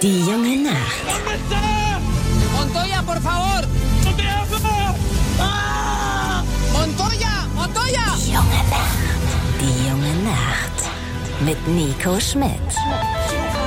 Die junge Nacht. Montoya, por favor. Montoya, Montoya. Die junge Nacht. Die junge Nacht. Mit Nico Schmidt.